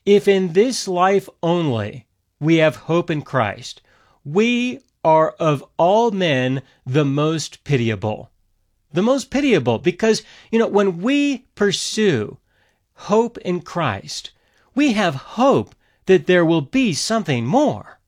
If in this life only we have hope in Christ, we are of all men the most pitiable. The most pitiable because, when we pursue hope in Christ, we have hope that there will be something more.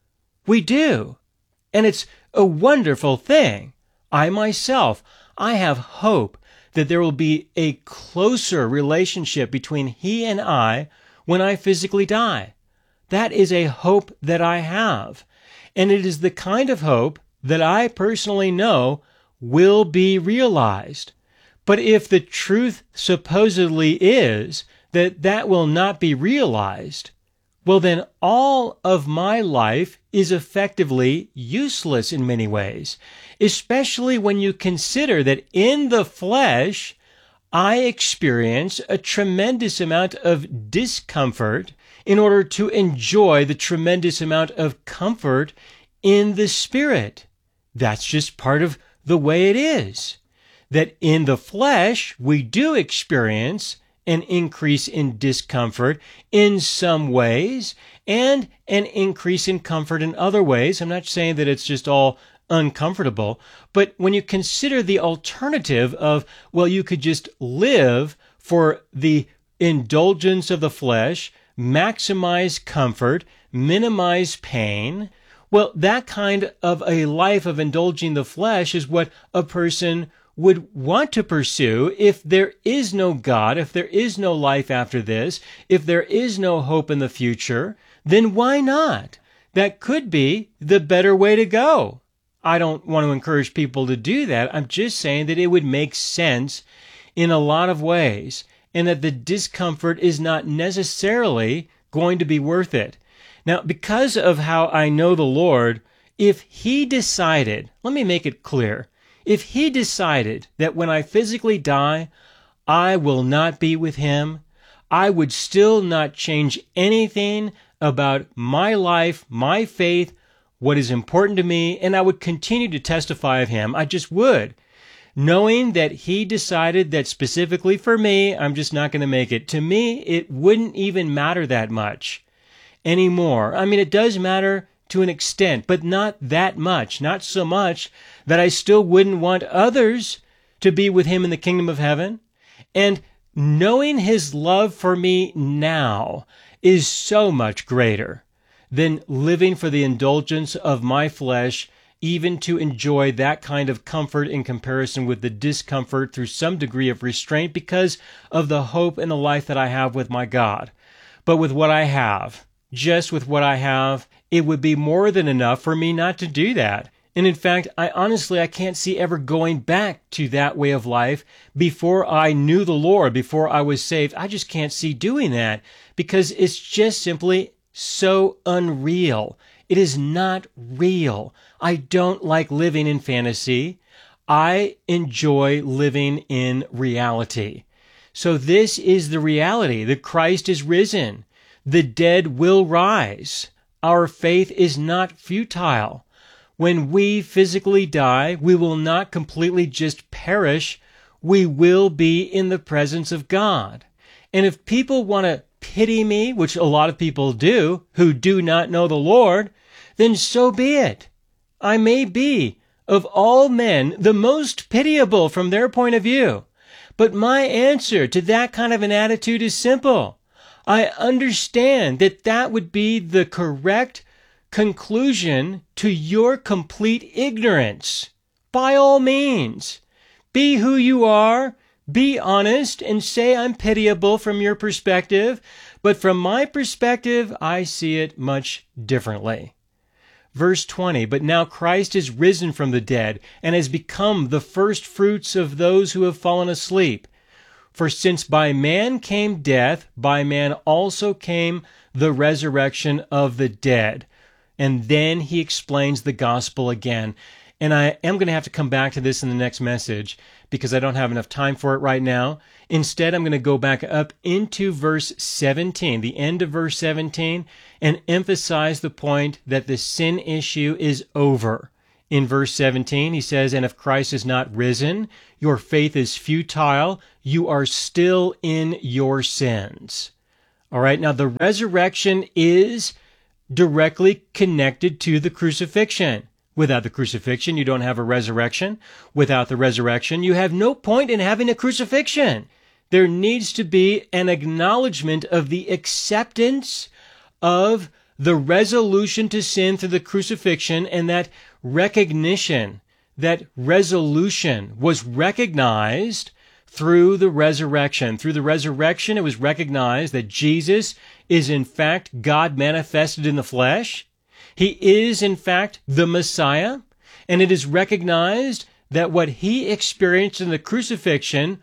We do. And it's a wonderful thing. I myself, I have hope that there will be a closer relationship between He and I when I physically die. That is a hope that I have. And it is the kind of hope that I personally know will be realized. But if the truth supposedly is that that will not be realized, well, then all of my life is effectively useless in many ways, especially when you consider that in the flesh, I experience a tremendous amount of discomfort in order to enjoy the tremendous amount of comfort in the Spirit. That's just part of the way it is. That in the flesh, we do experience an increase in discomfort in some ways and an increase in comfort in other ways. I'm not saying that it's just all uncomfortable, but when you consider the alternative of, well, you could just live for the indulgence of the flesh, maximize comfort, minimize pain, well, that kind of a life of indulging the flesh is what a person would want to pursue if there is no God, if there is no life after this, if there is no hope in the future, then why not? That could be the better way to go. I don't want to encourage people to do that. I'm just saying that it would make sense in a lot of ways, and that the discomfort is not necessarily going to be worth it. Now, because of how I know the Lord, if He decided, let me make it clear, if He decided that when I physically die, I will not be with Him, I would still not change anything about my life, my faith, what is important to me, and I would continue to testify of Him. I just would. Knowing that He decided that specifically for me, I'm just not going to make it. To me, it wouldn't even matter that much anymore. I mean, it does matter to an extent, but not that much. Not so much that I still wouldn't want others to be with Him in the kingdom of heaven. And knowing His love for me now is so much greater than living for the indulgence of my flesh, even to enjoy that kind of comfort in comparison with the discomfort through some degree of restraint because of the hope and the life that I have with my God. But with what I have, just with what I have, it would be more than enough for me not to do that. And in fact, I can't see ever going back to that way of life before I knew the Lord, before I was saved. I just can't see doing that because it's just simply so unreal. It is not real. I don't like living in fantasy. I enjoy living in reality. So this is the reality that Christ is risen. The dead will rise. Our faith is not futile. When we physically die, we will not completely just perish. We will be in the presence of God. And if people want to pity me, which a lot of people do, who do not know the Lord, then so be it. I may be, of all men, the most pitiable from their point of view. But my answer to that kind of an attitude is simple. I understand that that would be the correct conclusion to your complete ignorance. By all means, be who you are, be honest, and say I'm pitiable from your perspective, but from my perspective, I see it much differently. Verse 20, but now Christ is risen from the dead and has become the first fruits of those who have fallen asleep. For since by man came death, by man also came the resurrection of the dead. And then he explains the gospel again. And I am going to have to come back to this in the next message because I don't have enough time for it right now. Instead, I'm going to go back up into verse 17, the end of verse 17, and emphasize the point that the sin issue is over. In verse 17, he says, and if Christ is not risen, your faith is futile. You are still in your sins. All right. Now, the resurrection is directly connected to the crucifixion. Without the crucifixion, you don't have a resurrection. Without the resurrection, you have no point in having a crucifixion. There needs to be an acknowledgement of the acceptance of the resolution to sin through the crucifixion, and that recognition, that resolution was recognized through the resurrection. Through the resurrection, it was recognized that Jesus is in fact God manifested in the flesh. He is in fact the Messiah, and it is recognized that what he experienced in the crucifixion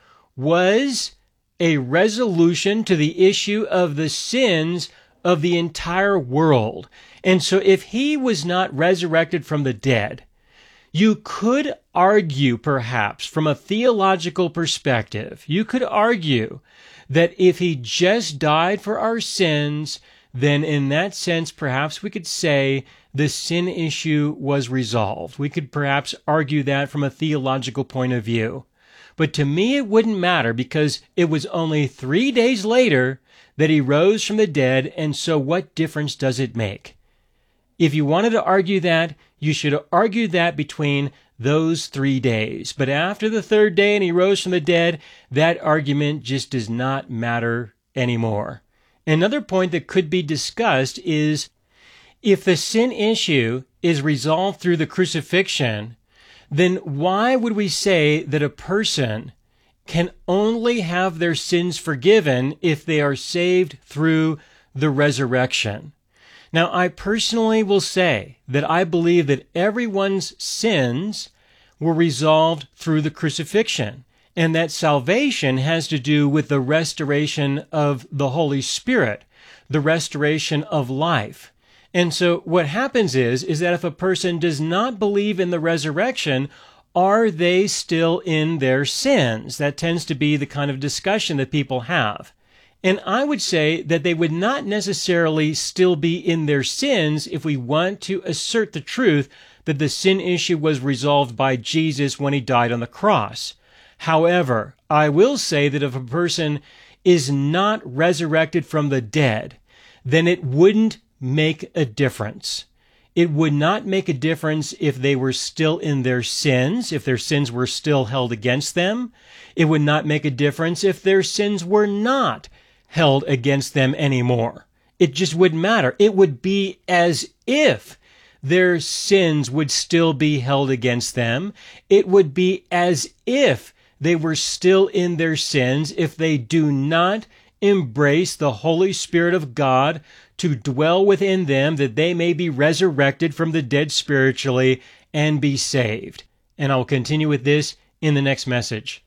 was a resolution to the issue of the sins of the entire world. And so if he was not resurrected from the dead, you could argue, perhaps, from a theological perspective, you could argue that if he just died for our sins, then in that sense, perhaps we could say the sin issue was resolved. We could perhaps argue that from a theological point of view. But to me, it wouldn't matter, because it was only 3 days later that he rose from the dead, and so what difference does it make? If you wanted to argue that, you should argue that between those 3 days. But after the third day and he rose from the dead, that argument just does not matter anymore. Another point that could be discussed is, if the sin issue is resolved through the crucifixion, then why would we say that a person can only have their sins forgiven if they are saved through the resurrection? Now, I personally will say that I believe that everyone's sins were resolved through the crucifixion, and that salvation has to do with the restoration of the Holy Spirit, the restoration of life. And so what happens is that if a person does not believe in the resurrection, are they still in their sins? That tends to be the kind of discussion that people have. And I would say that they would not necessarily still be in their sins if we want to assert the truth that the sin issue was resolved by Jesus when he died on the cross. However, I will say that if a person is not resurrected from the dead, then it wouldn't make a difference. It would not make a difference if they were still in their sins, if their sins were still held against them. It would not make a difference if their sins were not held against them anymore. It just wouldn't matter. It would be as if their sins would still be held against them. It would be as if they were still in their sins if they do not embrace the Holy Spirit of God to dwell within them, that they may be resurrected from the dead spiritually and be saved. And I'll continue with this in the next message.